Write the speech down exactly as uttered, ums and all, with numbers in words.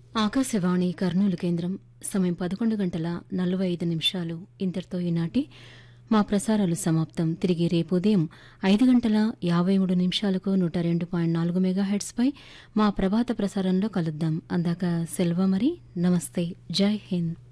ఆకాశవాణి కర్నూలు కేంద్రం సమయం పదకొండు గంటల నలభై ఐదు నిమిషాలు. ఇంతటితో ఈనాటి మా ప్రసారాలు సమాప్తం. తిరిగి రేపు ఉదయం ఐదు గంటల యాభై మూడు నిమిషాలకు నూట రెండు పాయింట్ నాలుగు మెగాహెర్ట్స్ పై మా ప్రభాత ప్రసారంలో కలుద్దాం. అందాక సెలవు మరి. నమస్తే. జై హింద్.